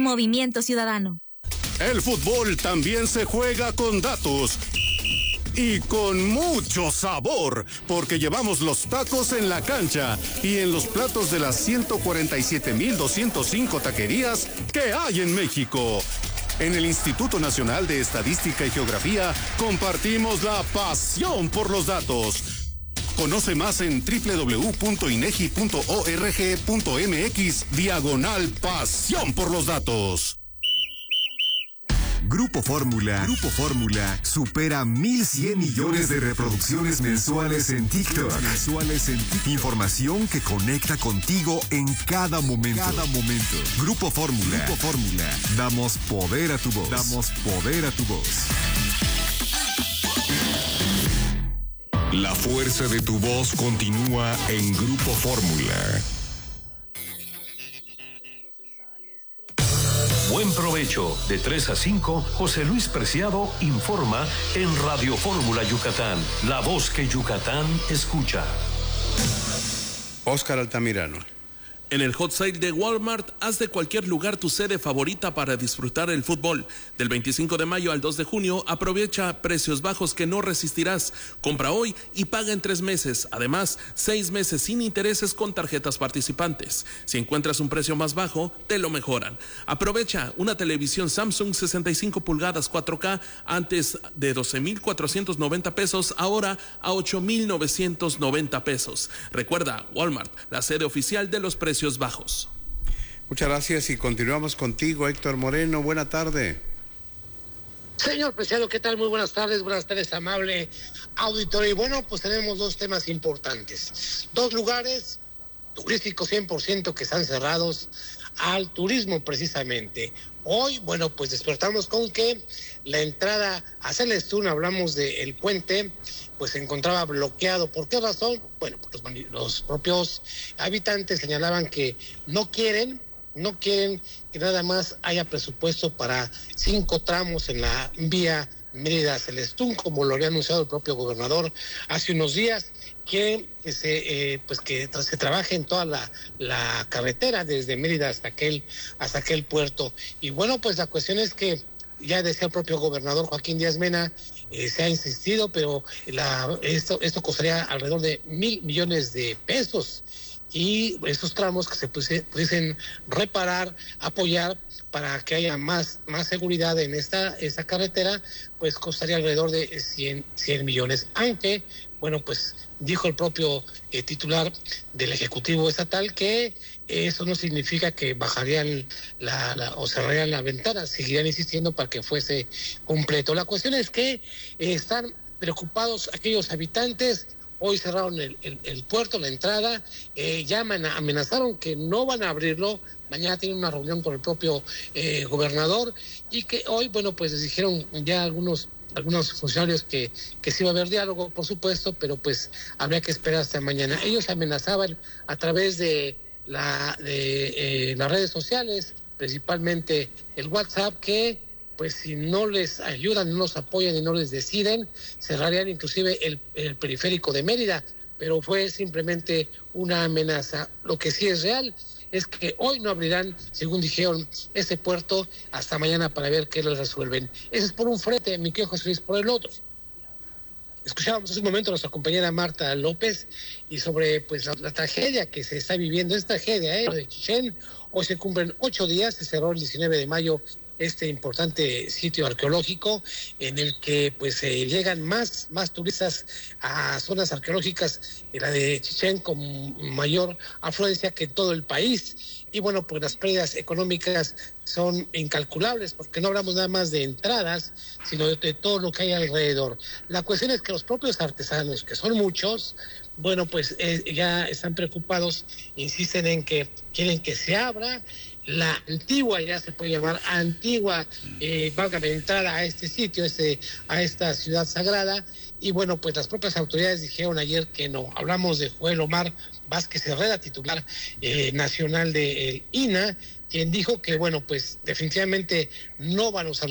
Movimiento Ciudadano. El fútbol también se juega con datos. Y con mucho sabor, porque llevamos los tacos en la cancha y en los platos de las 147,205 taquerías que hay en México. En el Instituto Nacional de Estadística y Geografía compartimos la pasión por los datos. Conoce más en www.inegi.org.mx/pasión por los datos. Grupo Fórmula supera 1,100 millones de reproducciones mensuales en TikTok. Información que conecta contigo en cada momento. Grupo Fórmula. Damos poder a tu voz. La fuerza de tu voz continúa en Grupo Fórmula. Buen provecho. De 3 a 5, José Luis Preciado informa en Radio Fórmula Yucatán, la voz que Yucatán escucha. Óscar Altamirano. En el Hot Sale de Walmart, haz de cualquier lugar tu sede favorita para disfrutar el fútbol. Del 25 de mayo al 2 de junio, aprovecha precios bajos que no resistirás. Compra hoy y paga en 3 meses. Además, 6 meses sin intereses con tarjetas participantes. Si encuentras un precio más bajo, te lo mejoran. Aprovecha una televisión Samsung 65 pulgadas 4K antes de 12,490 pesos, ahora a 8,990 pesos. Recuerda, Walmart, la sede oficial de los precios bajos. Muchas gracias y continuamos contigo, Héctor Moreno. Buena tarde. Señor Preciado, ¿qué tal? Muy buenas tardes, amable auditorio. Y bueno, pues tenemos 2 temas importantes. 2 lugares turísticos 100% que están cerrados al turismo precisamente. Hoy, bueno, pues despertamos con que la entrada a Celestún, hablamos del puente, pues se encontraba bloqueado. ¿Por qué razón? Bueno, pues los propios habitantes señalaban que no quieren que nada más haya presupuesto para 5 tramos en la vía Mérida-Celestún, como lo había anunciado el propio gobernador hace unos días, que se trabaje en toda la carretera desde Mérida hasta aquel puerto. Y bueno, pues la cuestión es que ya decía el propio gobernador Joaquín Díaz Mena, se ha insistido, pero esto costaría alrededor de 1,000 millones de pesos. Y estos tramos que se pudiesen reparar, apoyar para que haya más seguridad en esta carretera, pues costaría alrededor de 100 millones. Aunque, bueno, pues dijo el propio titular del Ejecutivo Estatal que eso no significa que bajarían o cerrarían la ventana, seguirían insistiendo para que fuese completo. La cuestión es que están preocupados aquellos habitantes. Hoy cerraron el puerto, la entrada, ya amenazaron que no van a abrirlo. Mañana tienen una reunión con el propio gobernador y que hoy, bueno, pues les dijeron ya algunos funcionarios que sí va a haber diálogo, por supuesto, pero pues habría que esperar hasta mañana. Ellos amenazaban a través de las redes sociales, principalmente el WhatsApp, que pues si no les ayudan, no los apoyan y no les deciden, cerrarían inclusive el periférico de Mérida, pero fue simplemente una amenaza. Lo que sí es real es que hoy no abrirán, según dijeron, ese puerto hasta mañana para ver qué les resuelven. Eso es por un frente, mi querido José Luis, por el otro. Escuchábamos hace un momento a nuestra compañera Marta López y sobre pues la tragedia que se está viviendo, es tragedia de Chichén. Hoy se cumplen 8 días, se cerró el 19 de mayo este importante sitio arqueológico en el que pues llegan más turistas a zonas arqueológicas, la de Chichén con mayor afluencia que todo el país. Y bueno, pues las pérdidas económicas son incalculables, porque no hablamos nada más de entradas, sino de todo lo que hay alrededor. La cuestión es que los propios artesanos, que son muchos, bueno, pues ya están preocupados, insisten en que quieren que se abra la antigua, ya se puede llamar antigua, valga la entrada a este sitio, a esta ciudad sagrada. Y bueno, pues las propias autoridades dijeron ayer que no. Hablamos de Joel Omar Vázquez Herrera, titular nacional de INAH, quien dijo que, bueno, pues definitivamente no van a usar